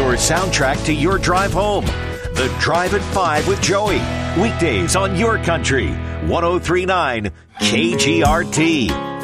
your soundtrack to your drive home. The Drive at 5 with Joey. Weekdays on your country. 103.9 KGRT.